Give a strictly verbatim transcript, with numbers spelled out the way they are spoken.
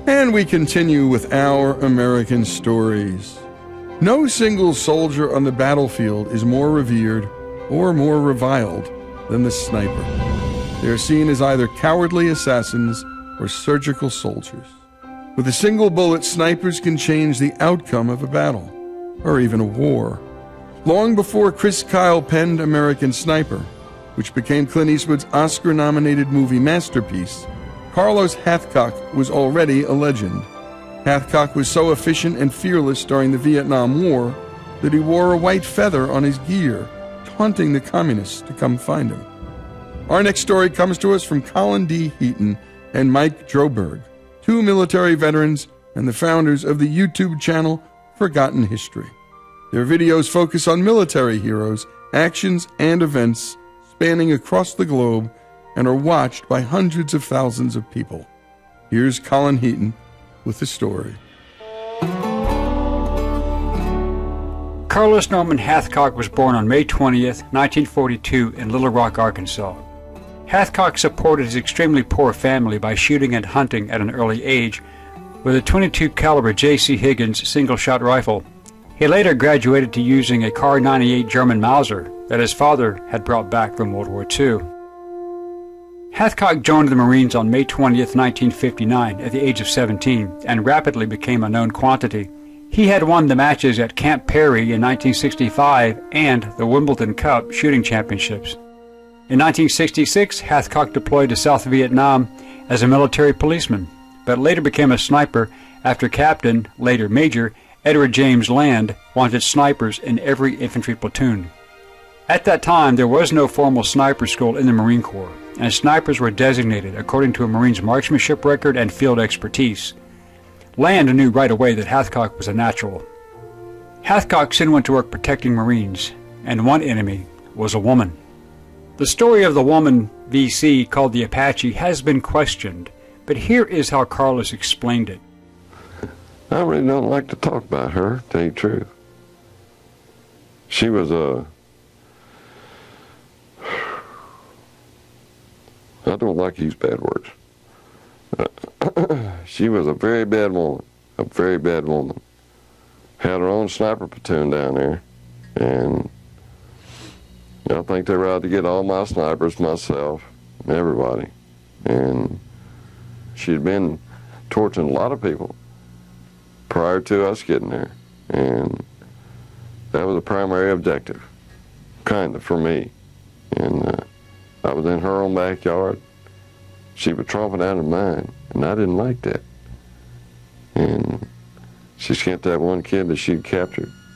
And we continue with our American stories. No single soldier on the battlefield is more revered or more reviled than the sniper. They are seen as either cowardly assassins or surgical soldiers. With a single bullet, snipers can change the outcome of a battle, or even a war. Long before Chris Kyle penned American Sniper, which became Clint Eastwood's Oscar-nominated movie masterpiece, Carlos Hathcock was already a legend. Hathcock was so efficient and fearless during the Vietnam War that he wore a white feather on his gear, taunting the communists to come find him. Our next story comes to us from Colin D. Heaton and Mike Droberg, two military veterans and the founders of the YouTube channel Forgotten History. Their videos focus on military heroes, actions, and events spanning across the globe and are watched by hundreds of thousands of people. Here's Colin Heaton with the story. Carlos Norman Hathcock was born on May twentieth, nineteen forty-two in Little Rock, Arkansas. Hathcock supported his extremely poor family by shooting and hunting at an early age with a twenty-two caliber J C Higgins single-shot rifle. He later graduated to using a Kar ninety-eight German Mauser that his father had brought back from World War Two. Hathcock joined the Marines on May twentieth, nineteen fifty-nine at the age of seventeen and rapidly became a known quantity. He had won the matches at Camp Perry in nineteen sixty-five and the Wimbledon Cup shooting championships. In nineteen sixty-six, Hathcock deployed to South Vietnam as a military policeman, but later became a sniper after Captain, later Major, Edward James Land wanted snipers in every infantry platoon. At that time, there was no formal sniper school in the Marine Corps, and snipers were designated according to a Marine's marksmanship record and field expertise. Land knew right away that Hathcock was a natural. Hathcock soon went to work protecting Marines, and one enemy was a woman. The story of the woman V C called the Apache has been questioned, but here is how Carlos explained it. I really don't like to talk about her, to tell you the truth. She was a... I don't like to use bad words. Uh, she was a very bad woman, a very bad woman. Had her own sniper platoon down there, and I think they were out to get all my snipers, myself, and everybody. And she'd been torturing a lot of people prior to us getting there, and that was a primary objective, kind of, for me. And uh, I was in her own backyard. She was tromping out of mine, and I didn't like that. And she sent that one kid that she'd captured